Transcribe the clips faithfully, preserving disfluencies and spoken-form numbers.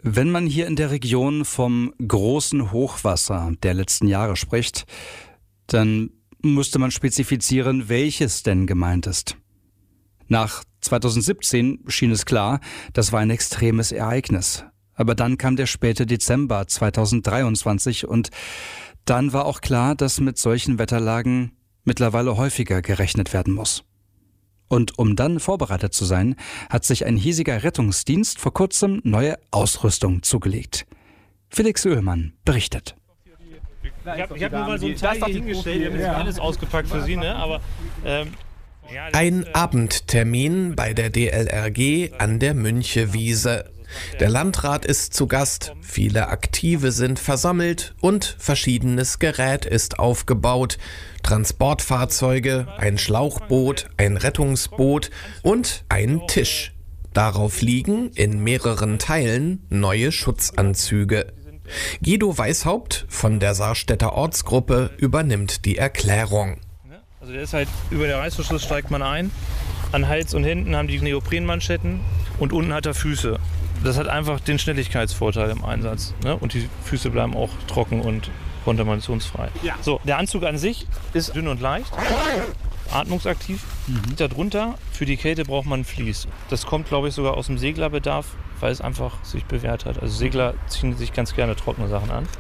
Wenn man hier in der Region vom großen Hochwasser der letzten Jahre spricht, dann müsste man spezifizieren, welches denn gemeint ist. Nach zweitausendsiebzehn schien es klar, das war ein extremes Ereignis. Aber dann kam der späte Dezember zweitausenddreiundzwanzig und dann war auch klar, dass mit solchen Wetterlagen mittlerweile häufiger gerechnet werden muss. Und um dann vorbereitet zu sein, hat sich ein hiesiger Rettungsdienst vor kurzem neue Ausrüstung zugelegt. Felix Oehlmann berichtet. Ich habe hab nur mal so ein Teil hier hingestellt, wir haben jetzt alles ausgepackt für Sie, ne? Aber, ähm, ja, ein Abendtermin bei der D L R G an der Münchewiese. Der Landrat ist zu Gast, viele Aktive sind versammelt und verschiedenes Gerät ist aufgebaut. Transportfahrzeuge, ein Schlauchboot, ein Rettungsboot und ein Tisch. Darauf liegen in mehreren Teilen neue Schutzanzüge. Guido Weishaupt von der Saarstädter Ortsgruppe übernimmt die Erklärung. Also der ist halt über der Reißverschluss steigt man ein. An Hals und hinten haben die Neoprenmanschetten und unten hat er Füße. Das hat einfach den Schnelligkeitsvorteil im Einsatz. Ne? Und die Füße bleiben auch trocken und kontaminationsfrei. Ja. So, der Anzug an sich ist dünn und leicht, atmungsaktiv. Mhm. Darunter, für die Kälte braucht man ein Vlies. Das kommt, glaube ich, sogar aus dem Seglerbedarf, weil es einfach sich bewährt hat. Also Segler ziehen sich ganz gerne trockene Sachen an.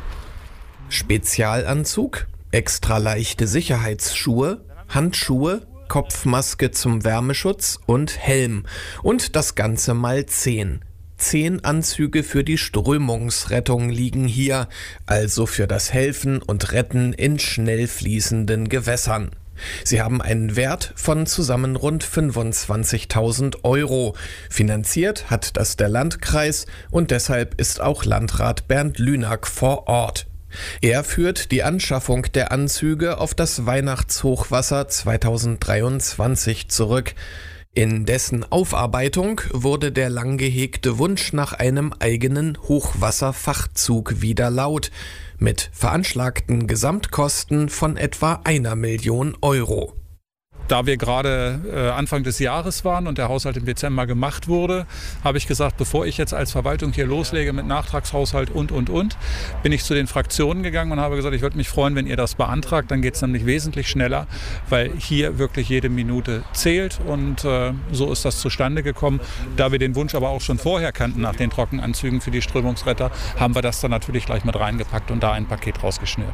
Spezialanzug, extra leichte Sicherheitsschuhe, Handschuhe, Kopfmaske zum Wärmeschutz und Helm. Und das Ganze mal zehn. Zehn Anzüge für die Strömungsrettung liegen hier, also für das Helfen und Retten in schnell fließenden Gewässern. Sie haben einen Wert von zusammen rund fünfundzwanzigtausend Euro. Finanziert hat das der Landkreis und deshalb ist auch Landrat Bernd Lünack vor Ort. Er führt die Anschaffung der Anzüge auf das Weihnachtshochwasser zweitausenddreiundzwanzig zurück. In dessen Aufarbeitung wurde der lang gehegte Wunsch nach einem eigenen Hochwasserfachzug wieder laut, mit veranschlagten Gesamtkosten von etwa einer Million Euro. Da wir gerade äh, Anfang des Jahres waren und der Haushalt im Dezember gemacht wurde, habe ich gesagt, bevor ich jetzt als Verwaltung hier loslege mit Nachtragshaushalt und, und, und, bin ich zu den Fraktionen gegangen und habe gesagt, ich würde mich freuen, wenn ihr das beantragt. Dann geht es nämlich wesentlich schneller, weil hier wirklich jede Minute zählt. Und äh, so ist das zustande gekommen. Da wir den Wunsch aber auch schon vorher kannten nach den Trockenanzügen für die Strömungsretter, haben wir das dann natürlich gleich mit reingepackt und da ein Paket rausgeschnürt.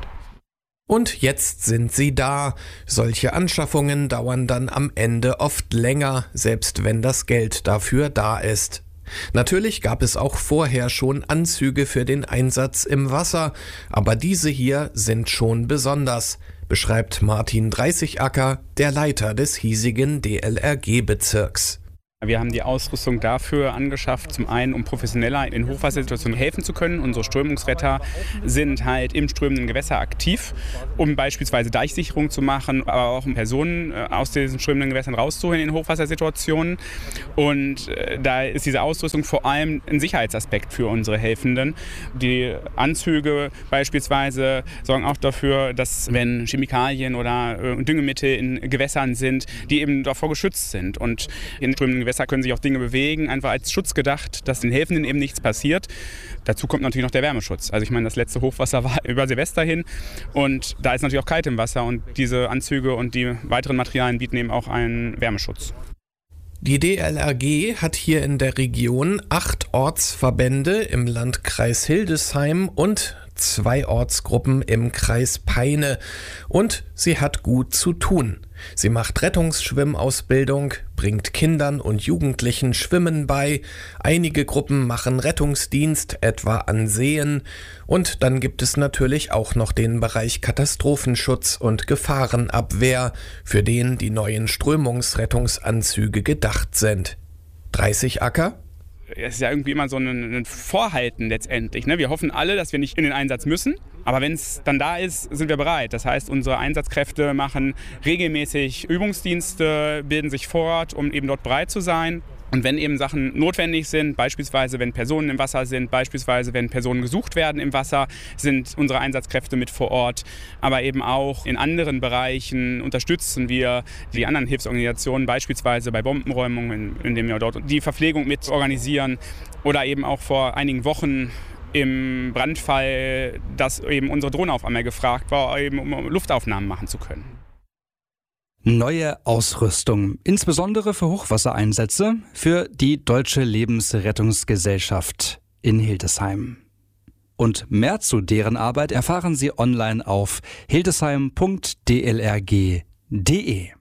Und jetzt sind sie da. Solche Anschaffungen dauern dann am Ende oft länger, selbst wenn das Geld dafür da ist. Natürlich gab es auch vorher schon Anzüge für den Einsatz im Wasser, aber diese hier sind schon besonders, beschreibt Martin Dreißigacker, der Leiter des hiesigen D L R G-Bezirks. Wir haben die Ausrüstung dafür angeschafft, zum einen, um professioneller in Hochwassersituationen helfen zu können. Unsere Strömungsretter sind halt im strömenden Gewässer aktiv, um beispielsweise Deichsicherung zu machen, aber auch um Personen aus diesen strömenden Gewässern rauszuholen in Hochwassersituationen. Und da ist diese Ausrüstung vor allem ein Sicherheitsaspekt für unsere Helfenden. Die Anzüge beispielsweise sorgen auch dafür, dass, wenn Chemikalien oder Düngemittel in Gewässern sind, die eben davor geschützt sind. Und in strömenden Gewässer können sich auch Dinge bewegen, einfach als Schutz gedacht, dass den Helfenden eben nichts passiert. Dazu kommt natürlich noch der Wärmeschutz. Also ich meine, das letzte Hochwasser war über Silvester hin und da ist natürlich auch kalt im Wasser und diese Anzüge und die weiteren Materialien bieten eben auch einen Wärmeschutz. Die D L R G hat hier in der Region acht Ortsverbände im Landkreis Hildesheim und zwei Ortsgruppen im Kreis Peine. Und sie hat gut zu tun. Sie macht Rettungsschwimmausbildung, bringt Kindern und Jugendlichen Schwimmen bei, einige Gruppen machen Rettungsdienst, etwa an Seen, und dann gibt es natürlich auch noch den Bereich Katastrophenschutz und Gefahrenabwehr, für den die neuen Strömungsrettungsanzüge gedacht sind. Dreißigacker? Es ist ja irgendwie immer so ein, ein Vorhalten letztendlich. Ne? Wir hoffen alle, dass wir nicht in den Einsatz müssen. Aber wenn es dann da ist, sind wir bereit. Das heißt, unsere Einsatzkräfte machen regelmäßig Übungsdienste, bilden sich fort, um eben dort bereit zu sein. Und wenn eben Sachen notwendig sind, beispielsweise wenn Personen im Wasser sind, beispielsweise wenn Personen gesucht werden im Wasser, sind unsere Einsatzkräfte mit vor Ort. Aber eben auch in anderen Bereichen unterstützen wir die anderen Hilfsorganisationen, beispielsweise bei Bombenräumungen, indem wir dort die Verpflegung mit organisieren. Oder eben auch vor einigen Wochen im Brandfall, dass eben unsere Drohne auf einmal gefragt war, eben um Luftaufnahmen machen zu können. Neue Ausrüstung, insbesondere für Hochwassereinsätze, für die Deutsche Lebensrettungsgesellschaft in Hildesheim. Und mehr zu deren Arbeit erfahren Sie online auf hildesheim punkt d l r g punkt d e.